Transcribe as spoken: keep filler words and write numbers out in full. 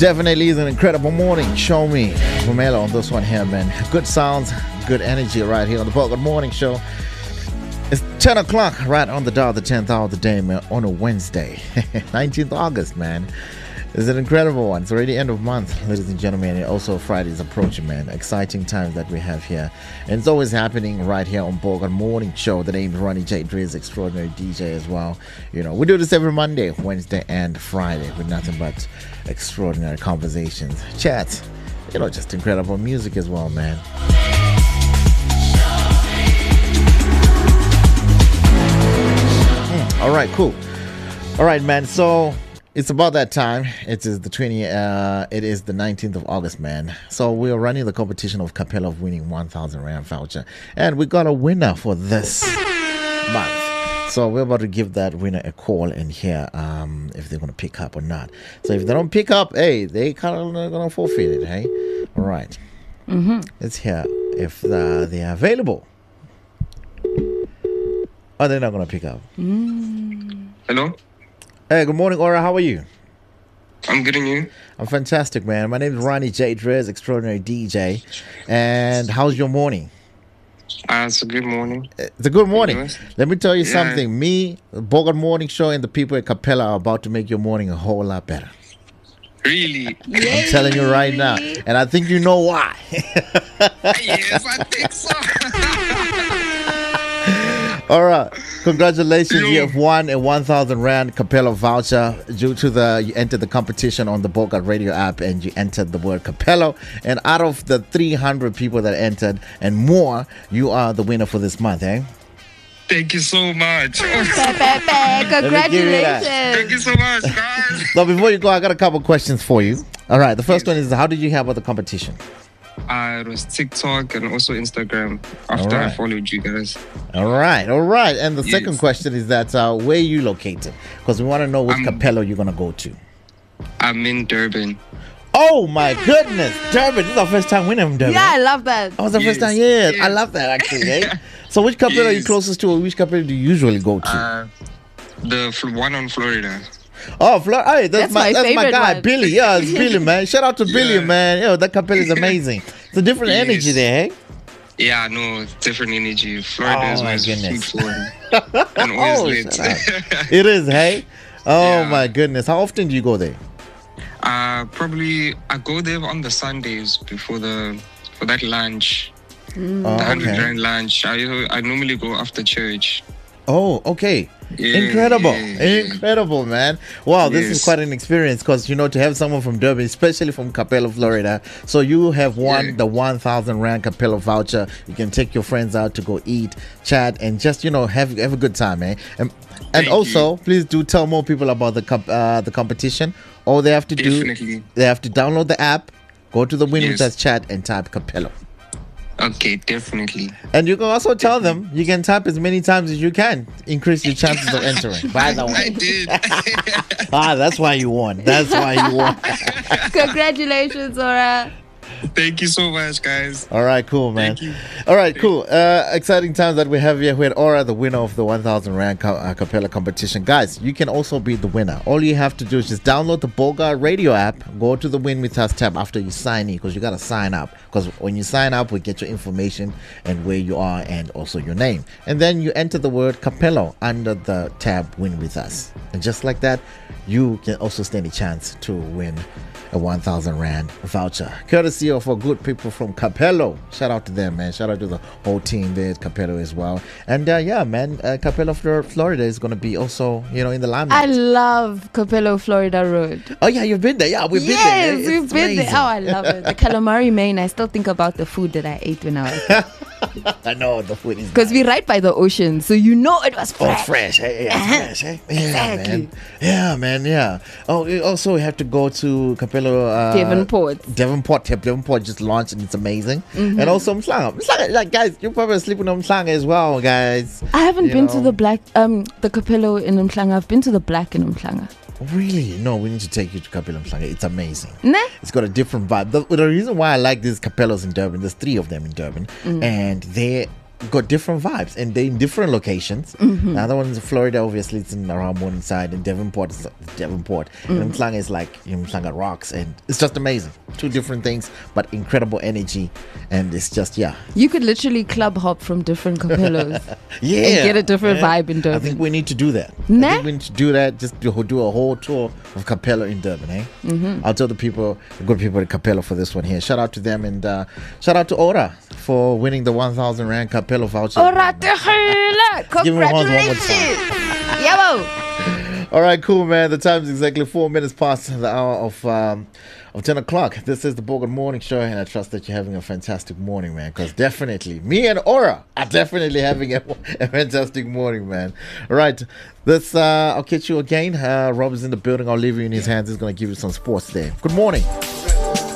Definitely is an incredible morning. Show me Romelo on this one here, man. Good sounds, good energy right here on the Good Morning Show. It's ten o'clock right on the dot, the tenth hour of the day, man, on a Wednesday. nineteenth of August, man. It's an incredible one. It's already end of month, ladies and gentlemen. And also Friday is approaching, man. Exciting times that we have here. And it's always happening right here on Good Morning Show. The name is Ronnie J. Driz, extraordinary D J as well. You know, we do this every Monday, Wednesday, and Friday with nothing but extraordinary conversations, chats, you know, just incredible music as well, man. Mm, all right, cool. All right, man. So it's about that time. It is the twenty. Uh, it is the nineteenth of August, man. So we are running the competition of Capella of winning one thousand rand voucher, and we got a winner for this month. So we're about to give that winner a call and hear um, if they're gonna pick up or not. So if they don't pick up, hey, they kind of gonna forfeit it. Hey, all right. Mm-hmm. Let's hear if uh, they are available. Oh, they're not gonna pick up. Mm. Hello. Hey, good morning, Aura. How are you? I'm good, and you? I'm fantastic, man. My name is Ronnie J. Driz, extraordinary D J. And how's your morning? Uh, it's a good morning. It's a good morning. Yes. Let me tell you Yeah. something. Me, Bogart Morning Show, and the people at Capella are about to make your morning a whole lot better. Really? I'm telling you right now. And I think you know why. Yes, I think so. All right. Congratulations. Yo. You have won a one thousand rand Capella voucher due to the, you entered the competition on the Bogart Radio app and you entered the word Capello. And out of the three hundred people that entered and more, you are the winner for this month, eh? Thank you so much. Pe- pe- pe. Congratulations. Thank you so much, guys. So before you go, I got a couple questions for you. All right. The first one is, how did you hear about the competition? Uh, it was TikTok and also Instagram after Alright. I followed you guys. All right. All right. And the Yes. second question is that uh, where are you located? Because we want to know which I'm- Capello you're going to go to. I'm in Durban. Oh, my goodness. Durban. This is our first time winning from Durban. Yeah, I love that. Oh, it's the Yes, first time. Yeah, yes. I love that actually. Eh? So, which Capella are you Yes. closest to, or which Capella do you usually go to? Uh, the fl- one on Florida. oh, Florida. Hey, that's, That's my, my that's my favorite guy, one. Billy. Yeah, it's Billy, man. Shout out to Billy, Yeah. man. Yo, that Capella is amazing. It's a different Yes. energy there, hey? Yeah, no, different energy. Florida Oh, is my always goodness. food for and always Oh, lit. shut It is, hey? Oh, Yeah. my goodness. How often do you go there? Uh, probably I go there on the Sundays before the for that lunch, Oh, the hundred okay. rand lunch. I I normally go after church. Oh, okay. Yeah, Incredible. yeah, yeah. Incredible, man. Wow, this is Yes. quite an experience because, you know, to have someone from Durban, especially from Capella, Florida. So you have won Yeah. the one thousand rand Capella voucher. You can take your friends out to go eat, chat, and just, you know, have, have a good time, eh? And, and Thank also, please do tell more people about the comp- uh, the competition. All they have to Definitely. do, they have to download the app, go to the Win With Yes. Us chat, and type Capella. Okay, definitely. And you can also tell them you can type as many times as you can, increase your chances of entering. By the I way, did. ah, that's why you won. That's why you won. Congratulations, Aura. Thank you so much, guys. All right, cool, man. Thank you. All right, cool. Uh, exciting times that we have here with Aura, the winner of the one thousand rand co- uh, Capella competition. Guys, you can also be the winner. All you have to do is just download the Bogart Radio app, go to the Win With Us tab after you sign in, because you got to sign up. Because when you sign up, we get your information and where you are and also your name. And then you enter the word Capello under the tab Win With Us. And just like that, you can also stand a chance to win a one thousand rand voucher, courtesy of our good people from Capello. Shout out to them, man. Shout out to the whole team there at Capello as well. And uh, yeah, man, uh, Capello, Flor- Florida is going to be also, you know, in the I limelight. love Capello, Florida Road. Oh yeah, you've been there. Yeah, we've yes, been there. we've It's been amazing. there. Oh, I love it. The calamari main. I still think about the food that I ate when I was there. I know the food is Because nice. we're right by the ocean, so you know it was Oh, fresh. fresh. Hey, yeah, Uh-huh. fresh. Hey? Yeah, Exactly. man. Yeah, man. Yeah. Oh, we also have to go to Capello. Uh, Devonport. Devonport. Yep, Devonport just launched and it's amazing. Mm-hmm. And also Mhlanga. Mhlanga, like, guys, you're probably sleeping on Mhlanga as well, guys. I haven't You been to know. the black, um, the Capello in Umhlanga. I've been to the black in Umhlanga. Really? No, we need to take you to Capello Mhlanga. It's amazing. Nah? It's got a different vibe. The, the reason why I like these Capellos in Durban, there's three of them in Durban, Mm. and they got different vibes, and they're in different locations. Mm-hmm. The other one's in Florida, obviously, it's in around Morningside, and Devonport is Devonport. Mm. And Mhlanga is like, you know, Mhlanga rocks, and it's just amazing. Two different things, but incredible energy, and it's just, yeah. You could literally club hop from different Capellos Yeah. and get a different yeah. vibe in I Durban. think we need to do that. Nah? I think we need to do that, just do, do a whole tour of Capella in Durban, eh? Mm-hmm. I'll tell the people, the good people at Capella for this one here. Shout out to them, and uh, shout out to Ora for winning the one thousand Rand Capella voucher. Alright, Give him a horns one more congratulations! time. Yabo! All right, cool, man. The time is exactly four minutes past the hour of um, of ten o'clock. This is the Borgard Morning Show, and I trust that you're having a fantastic morning, man. Because definitely, me and Ora are definitely having a, a fantastic morning, man. All right, this uh, I'll catch you again. Uh, Rob is in the building. I'll leave you in his hands. He's going to give you some sports there. Good morning.